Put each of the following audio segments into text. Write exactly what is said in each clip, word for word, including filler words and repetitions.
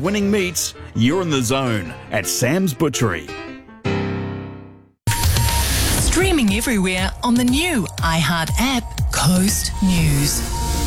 winning meats, you're in the zone at Sam's Butchery. Streaming everywhere on the new iHeart app, Coast News.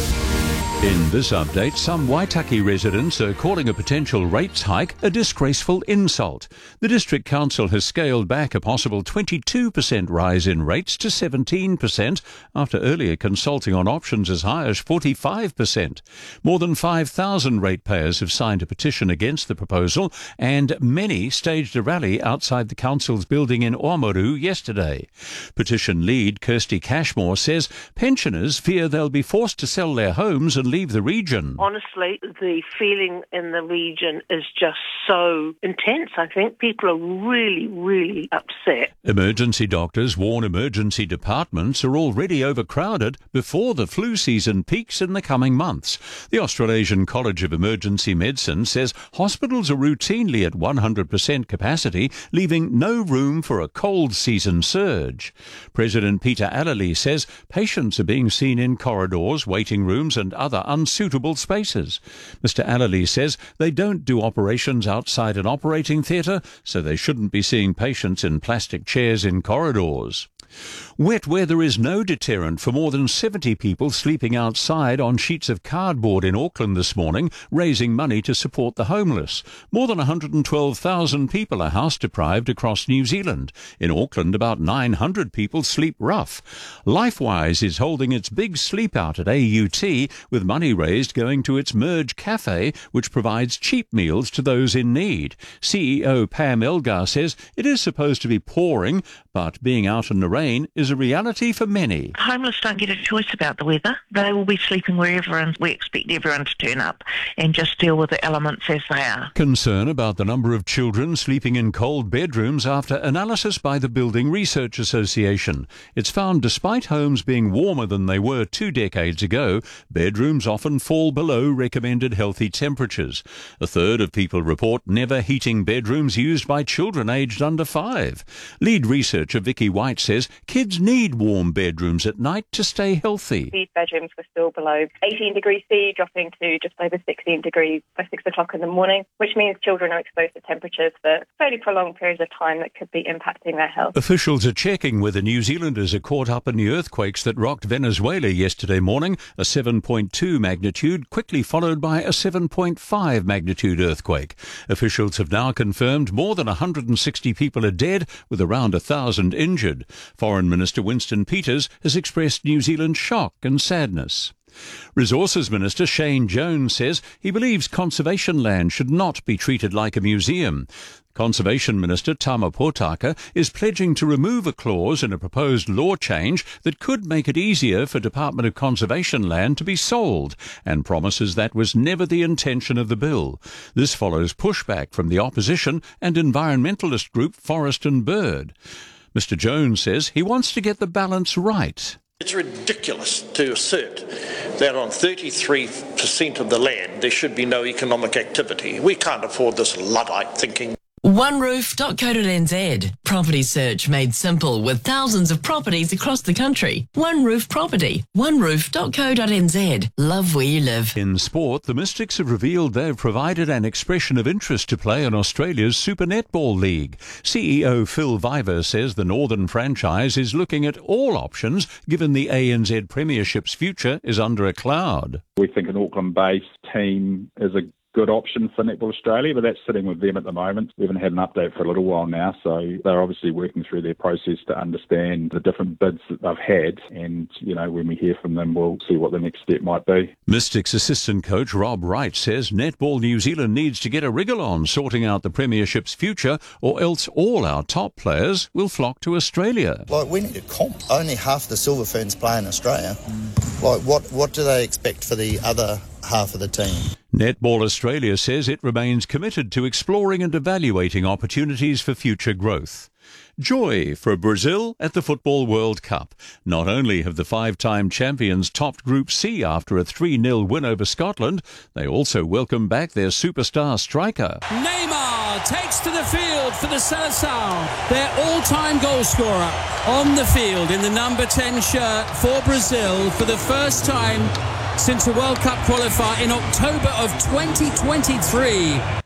In this update, some Waitaki residents are calling a potential rates hike a disgraceful insult. The District Council has scaled back a possible twenty-two percent rise in rates to seventeen percent after earlier consulting on options as high as forty-five percent. More than five thousand ratepayers have signed a petition against the proposal, and many staged a rally outside the council's building in Oamaru yesterday. Petition lead Kirsty Cashmore says pensioners fear they'll be forced to sell their homes and leave the region. Honestly, the feeling in the region is just so intense. I think people are really, really upset. Emergency doctors warn emergency departments are already overcrowded before the flu season peaks in the coming months. The Australasian College of Emergency Medicine says hospitals are routinely at one hundred percent capacity, leaving no room for a cold season surge. President Peter Allaley says patients are being seen in corridors, waiting rooms and other unsuitable spaces. Mister Allaley says they don't do operations outside an operating theatre, so they shouldn't be seeing patients in plastic chairs in corridors. Wet weather is no deterrent for more than seventy people sleeping outside on sheets of cardboard in Auckland this morning, raising money to support the homeless. More than one hundred twelve thousand people are house deprived across New Zealand. In Auckland, about nine hundred people sleep rough. Lifewise is holding its big sleep out at A U T, with money raised going to its Merge Cafe, which provides cheap meals to those in need. C E O Pam Elgar says it is supposed to be pouring, but being out in the rain is a reality for many. Homeless don't get a choice about the weather. They will be sleeping wherever, and we expect everyone to turn up and just deal with the elements as they are. Concern about the number of children sleeping in cold bedrooms after analysis by the Building Research Association. It's found despite homes being warmer than they were two decades ago, bedrooms often fall below recommended healthy temperatures. A third of people report never heating bedrooms used by children aged under five. Lead researcher Vicky White says kids need warm bedrooms at night to stay healthy. These bedrooms were still below eighteen degrees C, dropping to just over sixteen degrees by six o'clock in the morning, which means children are exposed to temperatures for fairly prolonged periods of time that could be impacting their health. Officials are checking whether New Zealanders are caught up in the earthquakes that rocked Venezuela yesterday morning. A seven point two magnitude, quickly followed by a seven point five magnitude earthquake. Officials have now confirmed more than one hundred sixty people are dead, with around one thousand injured. Foreign Minister Winston Peters has expressed New Zealand's shock and sadness. Resources Minister Shane Jones says he believes conservation land should not be treated like a museum. Conservation Minister Tama Potaka is pledging to remove a clause in a proposed law change that could make it easier for Department of Conservation land to be sold, and promises that was never the intention of the bill. This follows pushback from the opposition and environmentalist group Forest and Bird. Mister Jones says he wants to get the balance right. It's ridiculous to assert that on thirty-three percent of the land there should be no economic activity. We can't afford this Luddite thinking. one roof dot co dot n z. Property search made simple with thousands of properties across the country. One Roof Property. one roof dot co dot n z. Love where you live. In sport, the Mystics have revealed they've provided an expression of interest to play in Australia's Super Netball League. C E O Phil Viver says the Northern franchise is looking at all options given the A N Z Premiership's future is under a cloud. We think an Auckland-based team is a good option for Netball Australia, but that's sitting with them at the moment. We haven't had an update for a little while now, so they're obviously working through their process to understand the different bids that they've had, and, you know, when we hear from them, we'll see what the next step might be. Mystics assistant coach Rob Wright says Netball New Zealand needs to get a wriggle on sorting out the Premiership's future, or else all our top players will flock to Australia. Like, we need a comp. Only half the Silver Ferns play in Australia. Like, what, what do they expect for the other half of the team? Netball Australia says it remains committed to exploring and evaluating opportunities for future growth. Joy for Brazil at the Football World Cup. Not only have the five-time champions topped Group C after a three nil win over Scotland, they also welcome back their superstar striker. Neymar takes to the field for the Seleção, their all-time goal scorer, on the field in the number ten shirt for Brazil for the first time since a World Cup qualifier in October of twenty twenty-three.